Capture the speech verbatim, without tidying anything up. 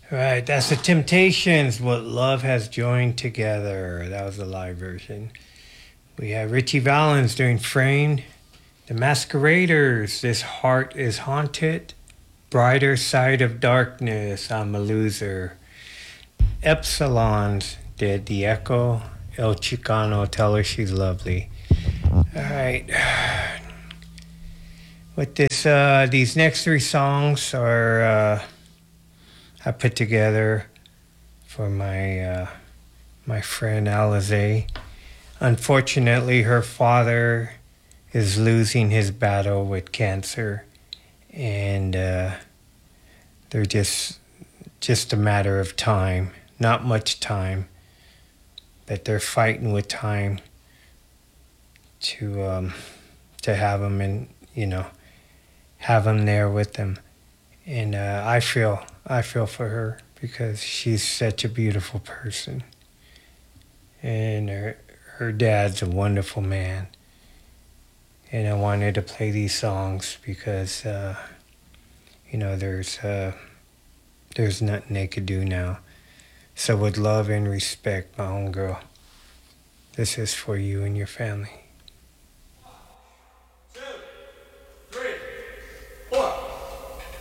All right, that's the Temptations. What love has joined together. That was the live version. We have Richie Valens doing Framed. The Masqueraders. This heart is haunted. Brighter side of darkness. I'm a loser. Epsilons did The Echo. El Chicano, tell her she's lovely. All right. With this, uh, these next three songs are uh, I put together for my uh, my friend Alize. Unfortunately, her father is losing his battle with cancer, and uh, they're just just a matter of time. Not much time, but they're fighting with time to um, to have him, and you know, have him there with them. And uh, I feel I feel for her because she's such a beautiful person, and her her dad's a wonderful man. And I wanted to play these songs because uh, you know there's uh, there's nothing they could do now. So with love and respect, my own girl, this is for you and your family.